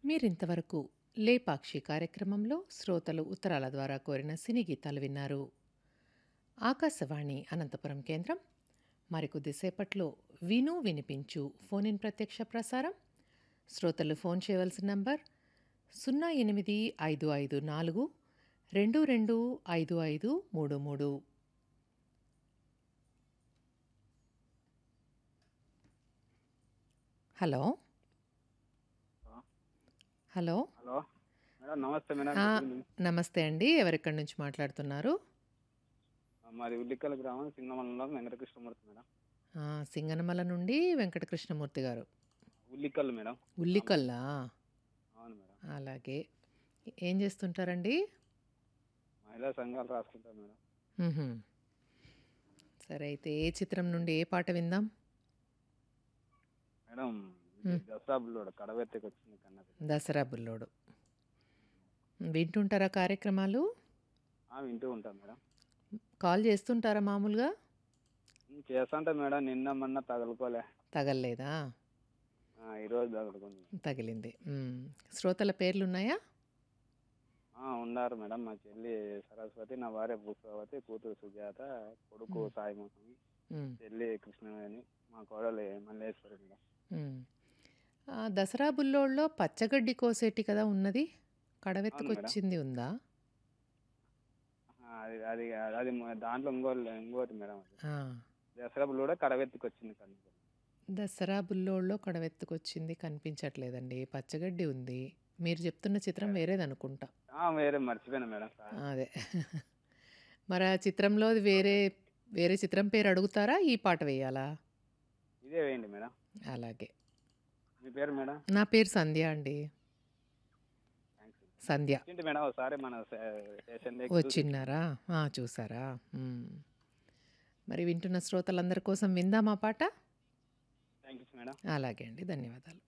మీరింతవరకు లేపాక్షి కార్యక్రమంలో శ్రోతలు ఉత్తరాల ద్వారా కోరిన సినీ గీతాలు విన్నారు. ఆకాశవాణి అనంతపురం కేంద్రం మరికొద్దిసేపట్లో విను వినిపించు ఫోన్ ఇన్ ప్రత్యక్ష ప్రసారం. శ్రోతలు ఫోన్ చేయవలసిన number 0854225533. Hello hello hello madam, నమస్తే మేడం. ఆ, గుడ్ ఈవినింగ్. నమస్తే అండి. ఎవరెక్కడి నుంచి మాట్లాడుతున్నారు? మాది ఉల్లికల్ గ్రామం, సింగమండలం, వెంకటకృష్ణమూర్తి మేడం. సింగనమల నుండి వెంకటకృష్ణమూర్తి గారు. ఉల్లికల్ మేడం. ఉల్లికల్లా? అవును మేడం. అలాగే. ఏం చేస్తుంటారండి? మహిళా సంఘాలు రాసుకుంటాం మేడం. మ్హూ. సరే, అయితే ఏ చిత్రం నుండి ఏ పాట విందాం? మేడం, ఇది దసరా బుల్లోడు కడవెత్తకి వచ్చింది కన్నది. దసరా బుల్లోడు వింటుంటారా కార్యక్రమాలు? వింటూ ఉంటాం మేడం. కాల్ చేస్తుంటారా మామూలుగా? చేస్తాంటా మేడం. నిన్న మొన్న తగులుకోలే. తగలలేదా? ఈరోజు తగులుకుంది. తగిలింది. శ్రోతల పేర్లున్నాయా? ఉన్నారు మేడం. మా చెల్లి సరస్వతి, నా భార్య పుష్పవతి, కూతురు సుజాత, కొడుకు సాయిమోహన్, చెల్లి కృష్ణవేణి, మా కోడలు మల్లేశ్వరి మేడం. దసరా బుల్లోడులో పచ్చగడ్డి కోసేటి కదా ఉన్నది, అవును మేడం. కడవెత్తుకొచ్చింది ఉందా? అది అది అది దాంట్లో ఇంకోటి మేడం. అది ఆ, దసరా బుల్లోడే కడవెత్తికి వచ్చింది కన్నది. దసరా బుల్లోడులో కడవెత్తుకొచ్చింది కనిపించట్లేదండి. పచ్చగడ్డి ఉంది. మీరు చెప్తున్న చిత్రం వేరేదనుకుంటా. వేరే మర్చిపోయినా మేడం. అదే. మరి ఆ చిత్రంలో వేరే వేరే చిత్రం పేరు అడుగుతారా? ఈ పాట వేయాలా? ఇదే వేయండి మేడం. అలాగే. మీ పేరు మేడం? నా పేరు సంధ్య అండి. థ్యాంక్స్ సంధ్య. వచ్చింది మేడం. ఒకసారి మన స్టేషన్ వచ్చిన్నారా? చూసారా? మరి వింటున్న శ్రోతలందరి కోసం విందామా పాట? Thank you madam. అలాగే అండి. ధన్యవాదాలు.